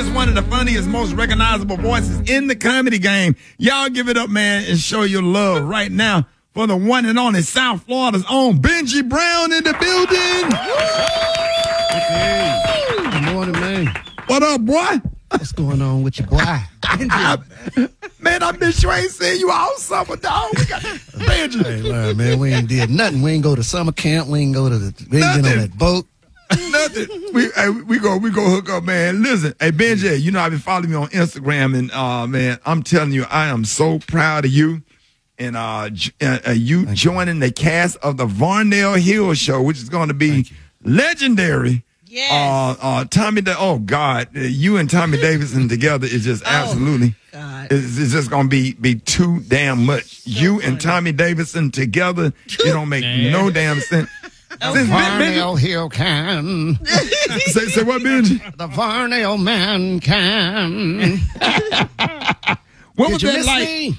is one of the funniest, most recognizable voices in the comedy game. Y'all give it up, man, and show your love right now for the one and only South Florida's own Benji Brown in the building. Hey, good morning, man. What up, boy? What's going on with your boy? Man, I miss you. I ain't seen you all summer, dog. We got Benji. Hey, man, we ain't did nothing. We ain't go to summer camp. We ain't been on that boat. Nothing. We go hook up, man. Listen, hey Benji, you know I've been following you on Instagram, and man, I'm telling you, I am so proud of you, and you joining the cast of the Varnell Hill Show, which is going to be legendary. Yes. Tommy, oh God, you and Tommy Davidson together is just absolutely. God. It's just gonna be too damn much. You and Tommy Davidson together, it don't make no damn sense. The Varnell Hill can. Say what, Benji? The Varnell man can. What Did was you that miss like? me?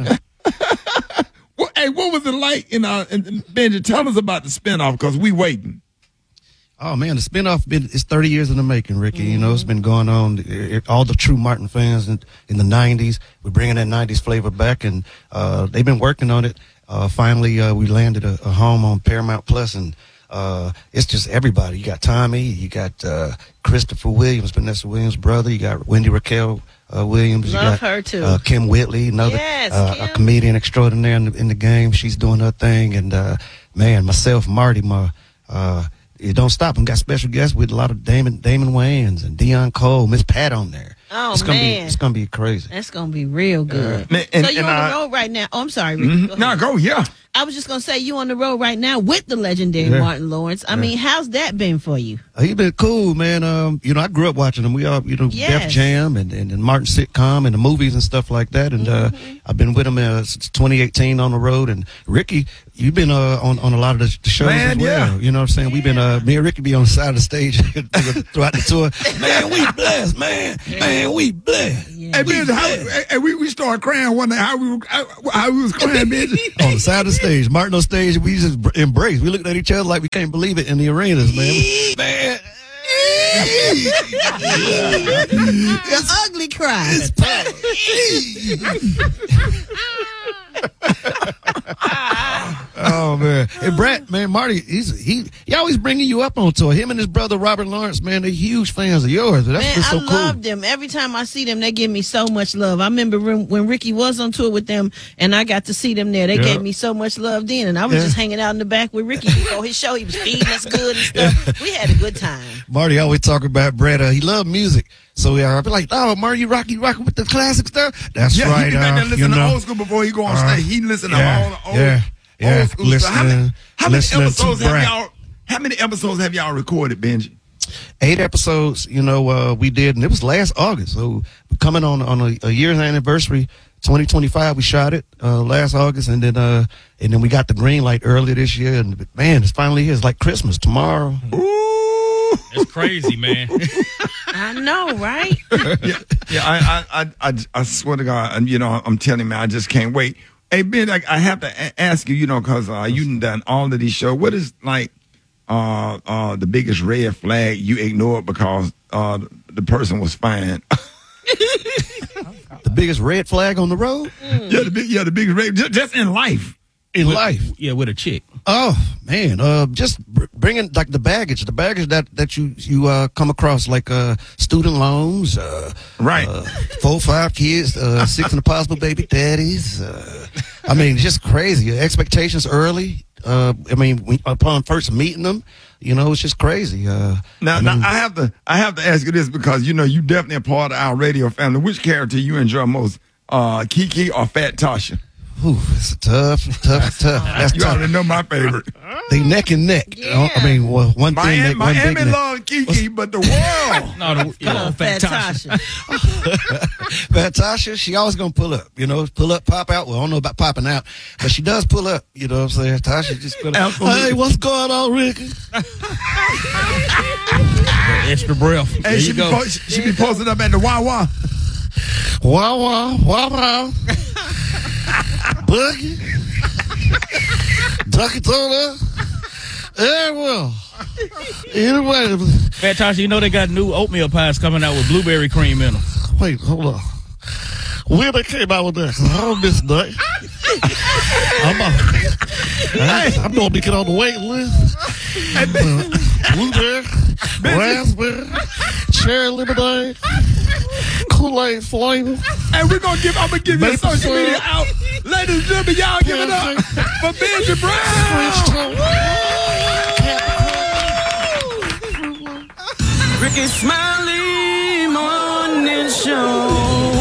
What was it like? In Benji, tell us about the spinoff because we waiting. Oh man, the spinoff is 30 years in the making, Ricky. You know, it's been going on. All the true Martin fans in the 90s, we're bringing that 90s flavor back, and they've been working on it. Finally, we landed a home on Paramount Plus, and it's just everybody. You got Tommy, you got Christopher Williams, Vanessa Williams' brother. You got Wendy Raquel Williams. Love you got her too. Kim Whitley, another Yes, a comedian extraordinaire in the game. She's doing her thing, and man, myself, Marty, it don't stop. We got special guests with a lot of Damon Wayans and Deion Cole, Miss Pat on there. Oh, man. It's going to be crazy. That's going to be real good. Man, So you're on the road right now. Oh, I'm sorry, Ricky. Go, yeah. I was just going to say you on the road right now with the legendary Martin Lawrence. I mean, how's that been for you? He been cool, man. You know, I grew up watching him. We all, Def Jam and Martin sitcom and the movies and stuff like that. And I've been with him since 2018 on the road. And Ricky, you've been on a lot of the shows as well. Yeah. You know what I'm saying? We've been me and Ricky be on the side of the stage throughout the tour. Man, we blessed, man. Man, we blessed. Yeah. Hey, Benji, we started crying one night. How we was crying, Benji? On the side of the stage, Martin on stage, we just embraced. We looked at each other like we can't believe it in the arenas, man. Man. The ugly cry. Oh man, and Brett, man, Marty, he always bringing you up on tour. Him and his brother Robert Lawrence, man, they're huge fans of yours. That's been so cool. I love them. Every time I see them, they give me so much love. I remember when Ricky was on tour with them, and I got to see them there. They gave me so much love then, and I was just hanging out in the back with Ricky before his show. He was feeding us good and stuff. We had a good time. Marty always talk about Brett. He loved music. So I'll be like, oh, Marty, you rocking with the classic stuff? That's right. He back there listen to old school before he go on stage. He listen to all the old school stuff. How many episodes have y'all recorded, Benji? 8 episodes, we did, and it was last August. So we're coming on a year's anniversary, 2025. We shot it last August, and then we got the green light earlier this year. And man, it's finally here. It's like Christmas tomorrow. Ooh. It's crazy, man. I know, right? I swear to God, I'm telling you, man, I just can't wait. Hey, Ben, I have to ask you, because you've done all of these shows. What is like the biggest red flag you ignored because the person was fine? The biggest red flag on the road? Yeah, the biggest red, just in life. Yeah, with a chick. Oh man, just bringing like the baggage that you come across, like student loans, right? 4 or 5 kids, 6 impossible baby daddies. I mean, just crazy expectations early. Upon first meeting them, it's just crazy. Now I have to ask you this because you definitely a part of our radio family. Which character you enjoy most, Kiki or Fat Tasha? Ooh, it's tough. That's you tough. already know my favorite. They neck and neck. Yeah. One thing. Miami love Kiki, but the world. No, Fat Tasha. Fat Tasha, she always gonna pull up. Pull up, pop out. Well, I don't know about popping out, but she does pull up. You know what I'm saying? Tasha just pull up. Hey, what's going on, Ricky? Extra breath. Hey, she be posting up at the Wawa. Wawa. Boogie, Ducky Tola, well. Anyway, Fat Tasha, you know they got new oatmeal pies coming out with blueberry cream in them. Wait, hold on. When they came out with that, I missed that. I'm going to get on the wait list. Blueberry, raspberry, cherry lemonade, Kool-Aid flavor. And I'm going to give you a social media out. Ladies and gentlemen, y'all give it up for Benji Brown. Ricky Smiley Morning Show.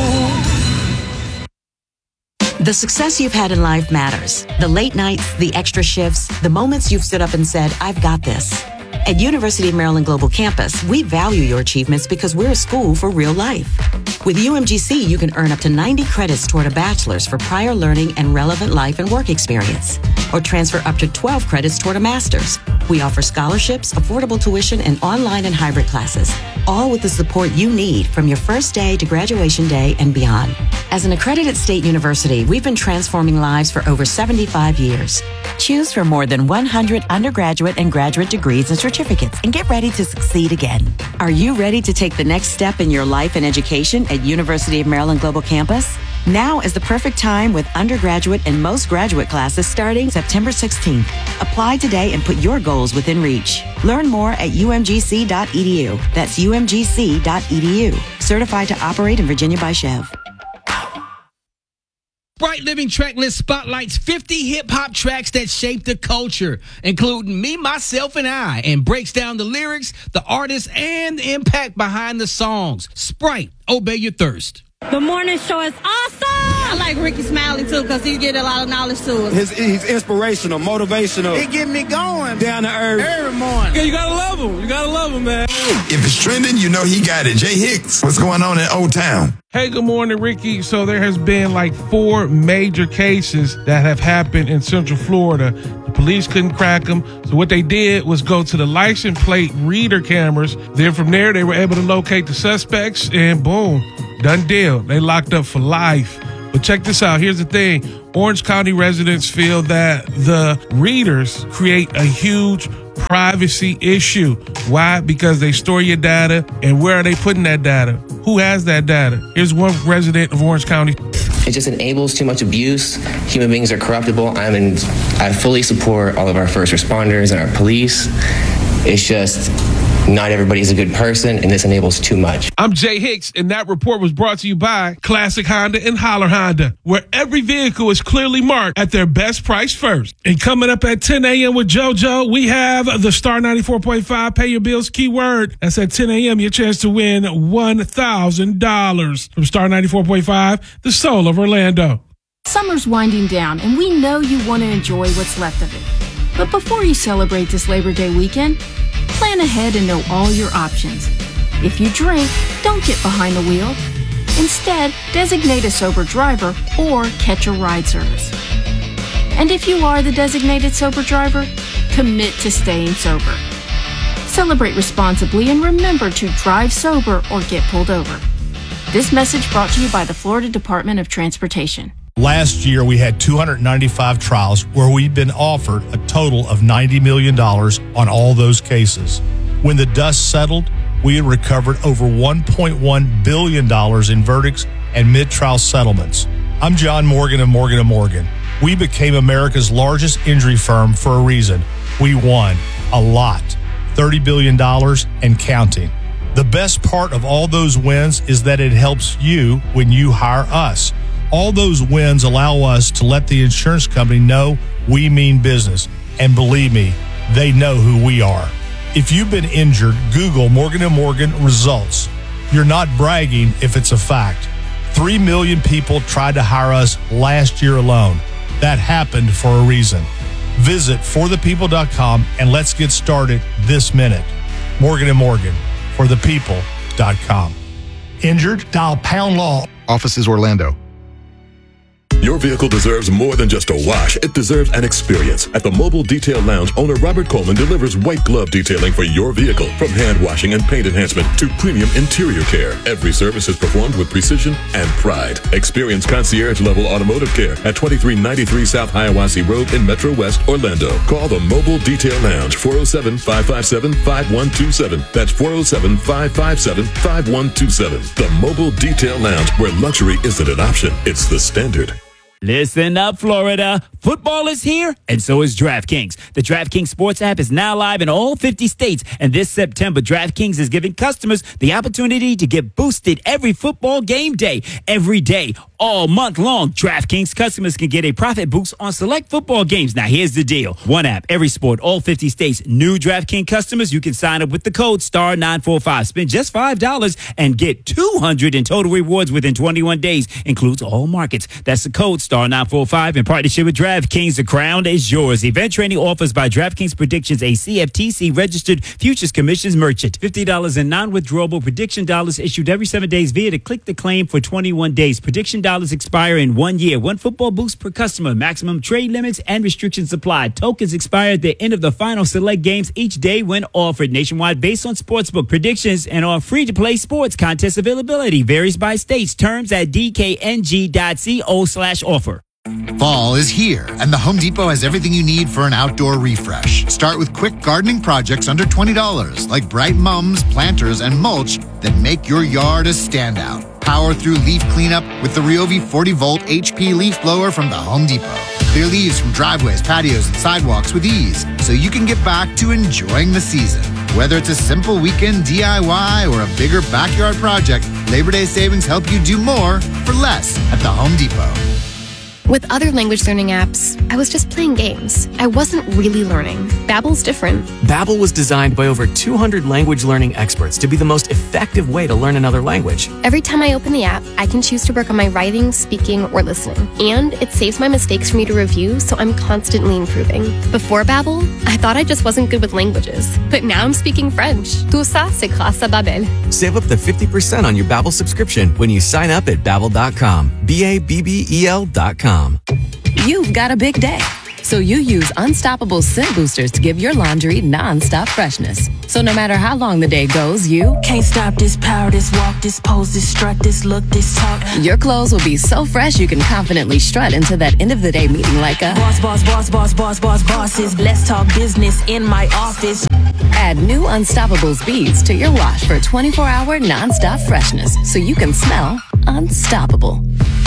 The success you've had in life matters. The late nights, the extra shifts, the moments you've stood up and said, I've got this. At University of Maryland Global Campus, we value your achievements because we're a school for real life. With UMGC, you can earn up to 90 credits toward a bachelor's for prior learning and relevant life and work experience, or transfer up to 12 credits toward a master's. We offer scholarships, affordable tuition, and online and hybrid classes, all with the support you need from your first day to graduation day and beyond. As an accredited state university, we've been transforming lives for over 75 years. Choose from more than 100 undergraduate and graduate degrees and certificates and get ready to succeed again. Are you ready to take the next step in your life and education at University of Maryland Global Campus? Now is the perfect time with undergraduate and most graduate classes starting September 16th. Apply today and put your goals within reach. Learn more at umgc.edu. That's umgc.edu. Certified to operate in Virginia by Chev. Sprite Living Tracklist spotlights 50 hip-hop tracks that shaped the culture, including Me, Myself, and I, and breaks down the lyrics, the artists, and the impact behind the songs. Sprite, obey your thirst. The morning show is awesome. I like Ricky Smiley, too, because he get a lot of knowledge to us. He's inspirational, motivational. He get me going. Down to earth. Every morning. Yeah, you gotta love him. You gotta love him, man. If it's trending, you know he got it. Jay Hicks, what's going on in Old Town? Hey, good morning, Ricky. So there has been like 4 major cases that have happened in Central Florida. The police couldn't crack them. So what they did was go to the license plate reader cameras. Then from there, they were able to locate the suspects and boom, done deal. They locked up for life. But check this out. Here's the thing. Orange County residents feel that the readers create a huge privacy issue. Why? Because they store your data. And where are they putting that data? Who has that data? Here's one resident of Orange County. It just enables too much abuse. Human beings are corruptible. I fully support all of our first responders and our police. It's just not everybody's a good person, and this enables too much. I'm Jay Hicks, and that report was brought to you by Classic Honda and Holler Honda, where every vehicle is clearly marked at their best price first. And coming up at 10 a.m. with JoJo, we have the Star 94.5 Pay Your Bills keyword. That's at 10 a.m. your chance to win $1,000 from Star 94.5, the soul of Orlando. Summer's winding down, and we know you want to enjoy what's left of it. But before you celebrate this Labor Day weekend, plan ahead and know all your options. If you drink, don't get behind the wheel. Instead, designate a sober driver or catch a ride service. And if you are the designated sober driver, commit to staying sober. Celebrate responsibly and remember to drive sober or get pulled over. This message brought to you by the Florida Department of Transportation. Last year, we had 295 trials where we'd been offered a total of $90 million on all those cases. When the dust settled, we had recovered over $1.1 billion in verdicts and mid-trial settlements. I'm John Morgan of Morgan & Morgan. We became America's largest injury firm for a reason. We won a lot, $30 billion and counting. The best part of all those wins is that it helps you when you hire us. All those wins allow us to let the insurance company know we mean business. And believe me, they know who we are. If you've been injured, Google Morgan & Morgan results. You're not bragging if it's a fact. 3 million people tried to hire us last year alone. That happened for a reason. Visit forthepeople.com and let's get started this minute. Morgan & Morgan, forthepeople.com. Injured? Dial #law. Offices Orlando. Your vehicle deserves more than just a wash. It deserves an experience. At the Mobile Detail Lounge, owner Robert Coleman delivers white glove detailing for your vehicle. From hand washing and paint enhancement to premium interior care, every service is performed with precision and pride. Experience concierge-level automotive care at 2393 South Hiawassee Road in Metro West, Orlando. Call the Mobile Detail Lounge, 407-557-5127. That's 407-557-5127. The Mobile Detail Lounge, where luxury isn't an option, it's the standard. Listen up, Florida. Football is here, and so is DraftKings. The DraftKings Sports app is now live in all 50 states, and this September, DraftKings is giving customers the opportunity to get boosted every football game day. Every day, all month long, DraftKings customers can get a profit boost on select football games. Now, here's the deal. One app, every sport, all 50 states. New DraftKings customers, you can sign up with the code STAR945. Spend just $5 and get $200 in total rewards within 21 days. Includes all markets. That's the code STAR945 in partnership with DraftKings. The crown is yours. Event training offers by DraftKings Predictions, a CFTC registered futures commissions merchant. $50 in non-withdrawable prediction dollars issued every 7 days via the click the claim for 21 days. Prediction dollars expire in 1 year. One football boost per customer. Maximum trade limits and restrictions apply. Tokens expire at the end of the final select games each day when offered. Nationwide based on sportsbook predictions and on free-to-play sports. Contest availability varies by states. Terms at dkng.co/offer. Fall is here, and the Home Depot has everything you need for an outdoor refresh. Start with quick gardening projects under $20, like bright mums, planters, and mulch that make your yard a standout. Power through leaf cleanup with the Ryobi 40-volt HP leaf blower from the Home Depot. Clear leaves from driveways, patios, and sidewalks with ease, so you can get back to enjoying the season. Whether it's a simple weekend DIY or a bigger backyard project, Labor Day savings help you do more for less at the Home Depot. With other language learning apps, I was just playing games. I wasn't really learning. Babbel's different. Babbel was designed by over 200 language learning experts to be the most effective way to learn another language. Every time I open the app, I can choose to work on my writing, speaking, or listening. And it saves my mistakes for me to review, so I'm constantly improving. Before Babbel, I thought I just wasn't good with languages. But now I'm speaking French. Tout ça, c'est grâce à Babbel. Save up to 50% on your Babbel subscription when you sign up at Babbel.com. Babbel.com. You've got a big day, so you use Unstoppable Scent Boosters to give your laundry non-stop freshness. So no matter how long the day goes, you can't stop this power, this walk, this pose, this strut, this look, this talk. Your clothes will be so fresh you can confidently strut into that end of the day meeting like a bosses. Let's talk business in my office. Add new Unstoppables beads to your wash for 24-hour non-stop freshness, so you can smell unstoppable.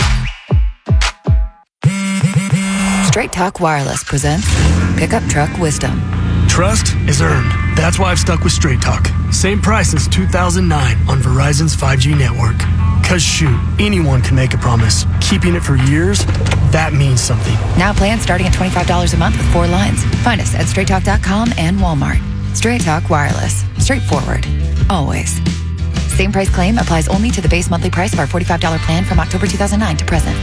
Straight Talk Wireless presents Pickup Truck Wisdom. Trust is earned. That's why I've stuck with Straight Talk. Same price since 2009 on Verizon's 5G network. Cause shoot, anyone can make a promise. Keeping it for years, that means something. Now plans starting at $25 a month with 4 lines. Find us at StraightTalk.com and Walmart. Straight Talk Wireless. Straightforward. Always. Same price claim applies only to the base monthly price of our $45 plan from October 2009 to present.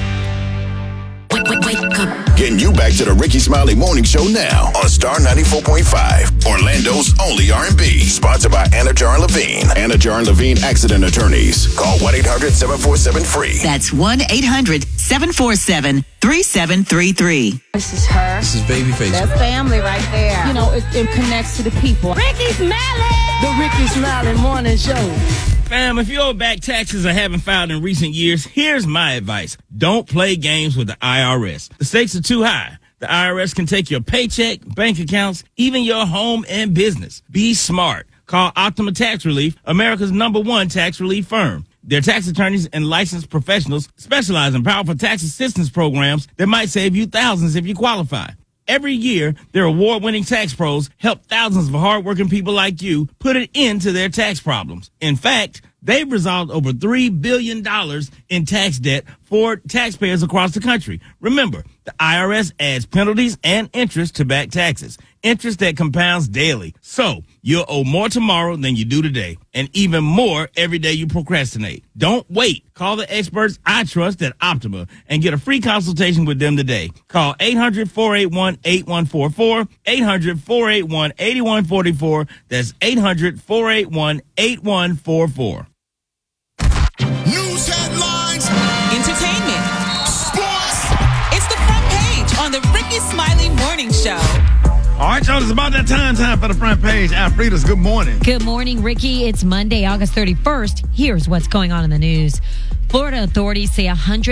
Getting you back to the Ricky Smiley Morning Show now on Star 94.5, Orlando's only R&B. Sponsored by Anajar and Levine. Anajar and Levine Accident Attorneys. Call 1-800-747-FREE. That's 1-800-747-3733. This is her. This is Babyface. That's family right there. You know, it connects to the people. Ricky Smiley! The Ricky Smiley Morning Show. Fam, if you owe back taxes or haven't filed in recent years, here's my advice. Don't play games with the IRS. The stakes are too high. The IRS can take your paycheck, bank accounts, even your home and business. Be smart. Call Optima Tax Relief, America's #1 tax relief firm. Their tax attorneys and licensed professionals specialize in powerful tax assistance programs that might save you thousands if you qualify. Every year, their award-winning tax pros help thousands of hardworking people like you put an end to their tax problems. In fact, they've resolved over $3 billion in tax debt for taxpayers across the country. Remember, the IRS adds penalties and interest to back taxes, interest that compounds daily. So you'll owe more tomorrow than you do today, and even more every day you procrastinate. Don't wait. Call the experts I trust at Optima and get a free consultation with them today. Call 800-481-8144, 800-481-8144. That's 800-481-8144. News headlines, entertainment, sports, Ricky Smiley Morning Show. All right, y'all, it's about that time for the front page. Alfreda's good morning. Good morning, Ricky. It's Monday, August 31st. Here's what's going on in the news. Florida authorities say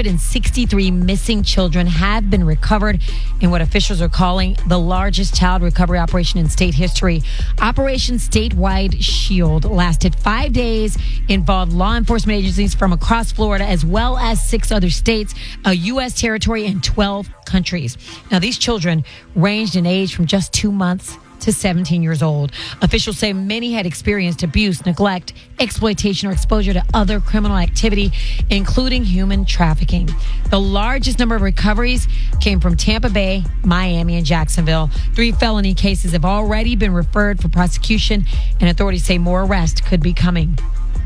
163 missing children have been recovered in what officials are calling the largest child recovery operation in state history. Operation Statewide Shield lasted 5 days, involved law enforcement agencies from across Florida as well as 6 other states, a U.S. territory, and 12 countries. Now, these children ranged in age from just 2 months to 17 years old. Officials say many had experienced abuse, neglect, exploitation, or exposure to other criminal activity, including human trafficking. The largest number of recoveries came from Tampa Bay, Miami, and Jacksonville. 3 felony cases have already been referred for prosecution, and authorities say more arrests could be coming.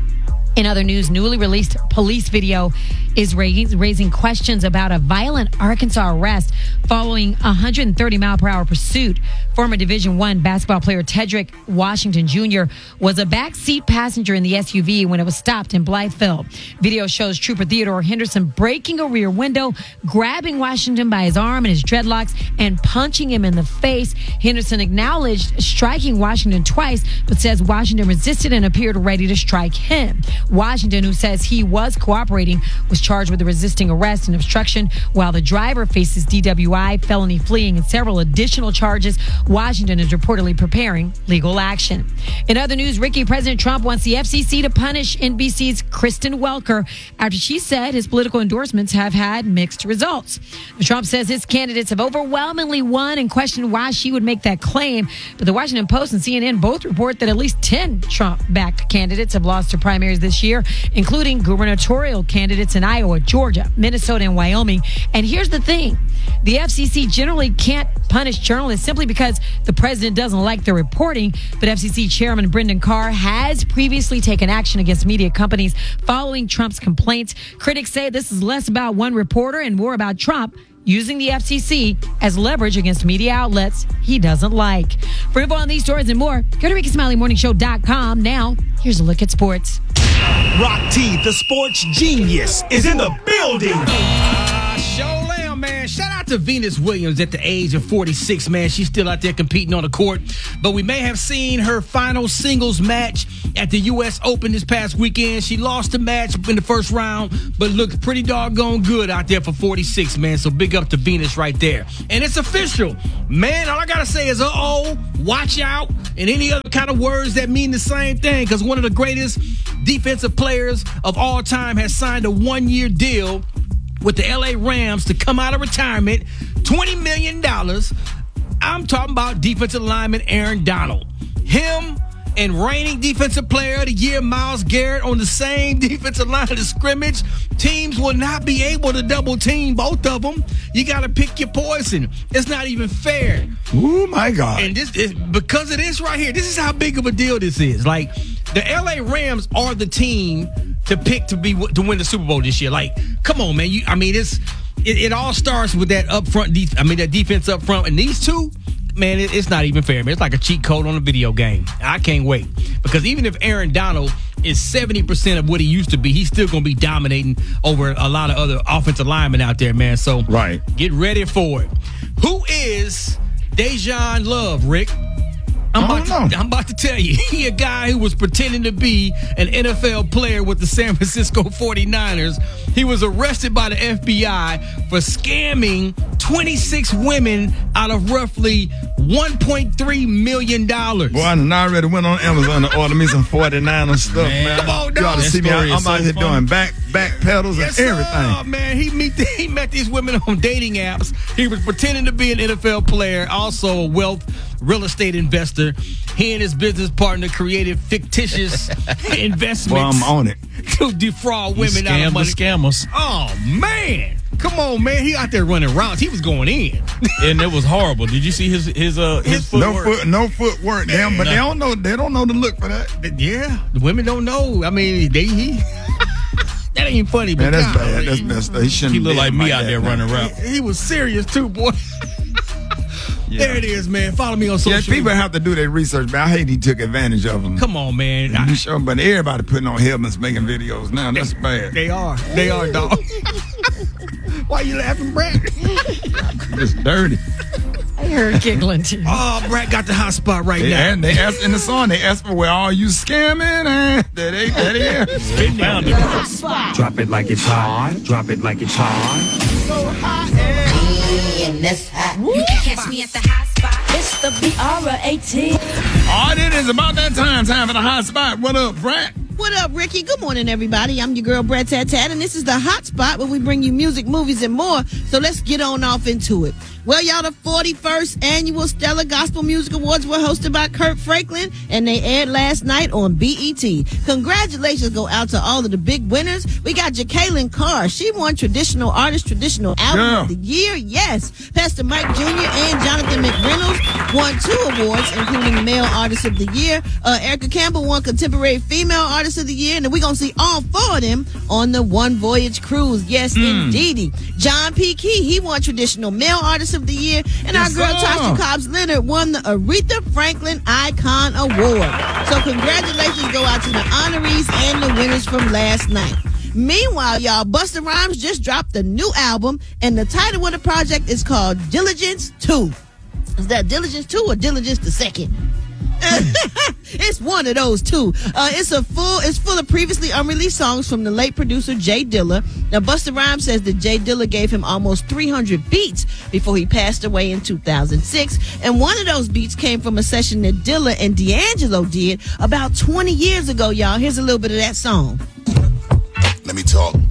In other news, newly released police video is raising questions about a violent Arkansas arrest following a 130-mile-per-hour pursuit. Former Division I basketball player Tedrick Washington Jr. was a backseat passenger in the SUV when it was stopped in Blytheville. Video shows Trooper Theodore Henderson breaking a rear window, grabbing Washington by his arm and his dreadlocks, and punching him in the face. Henderson acknowledged striking Washington twice, but says Washington resisted and appeared ready to strike him. Washington, who says he was cooperating, was charged with resisting arrest and obstruction, while the driver faces DWI, felony fleeing, and several additional charges. Washington is reportedly preparing legal action. In other news, Ricky, President Trump wants the FCC to punish NBC's Kristen Welker after she said his political endorsements have had mixed results. Trump says his candidates have overwhelmingly won and questioned why she would make that claim. But the Washington Post and CNN both report that at least 10 Trump-backed candidates have lost to primaries this year, including gubernatorial candidates in Iowa, Georgia, Minnesota, and Wyoming. And here's the thing. The FCC generally can't punish journalists simply because the president doesn't like their reporting. But FCC Chairman Brendan Carr has previously taken action against media companies following Trump's complaints. Critics say this is less about one reporter and more about Trump using the FCC as leverage against media outlets he doesn't like. For info on these stories and more, go to RickySmileyMorningShow.com. Now, here's a look at sports. Rock T, the sports genius, is in the building. Man, shout out to Venus Williams at the age of 46, man. She's still out there competing on the court. But we may have seen her final singles match at the U.S. Open this past weekend. She lost the match in the first round, but looked pretty doggone good out there for 46, man. So big up to Venus right there. And it's official. Man, all I got to say is, watch out, and any other kind of words that mean the same thing, because one of the greatest defensive players of all time has signed a 1-year deal with the LA Rams to come out of retirement, $20 million. I'm talking about defensive lineman Aaron Donald. Him and reigning defensive player of the year, Myles Garrett, on the same defensive line of the scrimmage. Teams will not be able to double team both of them. You got to pick your poison. It's not even fair. Oh, my God. And this is because of this right here. This is how big of a deal this is. Like, the LA Rams are the team to pick to win the Super Bowl this year. Like, come on, man. It all starts with that that defense up front. And these two, man, it's not even fair, man. It's like a cheat code on a video game. I can't wait. Because even if Aaron Donald is 70% of what he used to be, he's still going to be dominating over a lot of other offensive linemen out there, man. So get ready for it. Who is Dejan Love, Rick? I'm about to tell you, he a guy who was pretending to be an NFL player with the San Francisco 49ers. He was arrested by the FBI for scamming 26 women out of roughly $1.3 million. Boy, I already went on Amazon to order me some 49er stuff, man. Come on, dog. You ought to see me. I'm out here doing back pedals and everything. Oh, man, he met these women on dating apps. He was pretending to be an NFL player, also a real estate investor. He and his business partner created fictitious investments. Well, I'm on it. To defraud women out of money. Scammers. Oh, man. Come on, man. He out there running routes. He was going in. And it was horrible. Did you see his footwork? No footwork, damn, but they don't know the look for that. Yeah. The women don't know. I mean, that ain't funny, but man, that's bad. That's messed up. He looked like me out there running routes. He was serious too, boy. Yeah. There it is, man. Follow me on social media. Yeah, people have to do their research, but I hate he took advantage of them. Come on, man. But everybody putting on helmets making videos now. That's bad. They are, dog. Why you laughing, Brad? It's dirty. You're giggling too. Oh, Brad got the hot spot right now. And they asked in the song, they asked for where all you scamming at. That ain't Found it. Drop it like it's hot. Drop it like it's hot. So hot and that's hot. You can catch me at the hot spot. It's the BR18. Oh, it is about that time for the hot spot. What up, Brad? What up, Ricky? Good morning, everybody. I'm your girl, Brad Tat Tat, and this is the Hot Spot where we bring you music, movies, and more. So let's get on off into it. Well, y'all, the 41st Annual Stellar Gospel Music Awards were hosted by Kirk Franklin, and they aired last night on BET. Congratulations go out to all of the big winners. We got Jacqueline Carr. She won Traditional Artist, Traditional Album of the Year. Yes. Pastor Mike Jr. and Jonathan McReynolds won 2 awards, including Male Artist of the Year. Erica Campbell won Contemporary Female Artist of the Year, and we're going to see all 4 of them on the One Voyage Cruise. Yes, indeedy. John P. Key, he won Traditional Male Artist of the Year, and our girl Tasha Cobbs Leonard won the Aretha Franklin Icon Award. So congratulations go out to the honorees and the winners from last night. Meanwhile, y'all, Busta Rhymes just dropped a new album, and the title of the project is called Diligence 2. Is that Diligence 2 or Diligence the Second? It's one of those two. It's full of previously unreleased songs from the late producer Jay Dilla. Now, Busta Rhymes says that Jay Dilla gave him almost 300 beats before he passed away in 2006. And one of those beats came from a session that Dilla and D'Angelo did about 20 years ago, y'all. Here's a little bit of that song. Let me talk